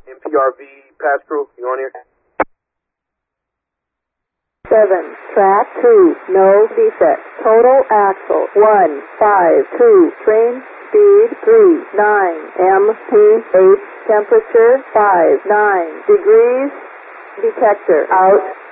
MPRV pass through. You on here? 7. Track 2. No defect. Total axle 152. Train speed 39 mph. Temperature 59 degrees. Detector out.